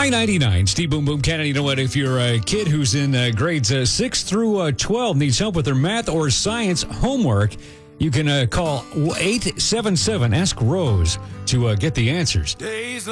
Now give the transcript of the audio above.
I-99, Steve Boom Boom Cannon. You know what? If you're a kid who's in grades 6 through 12, needs help with their math or science homework, you can call 877 Ask Rose to get the answers.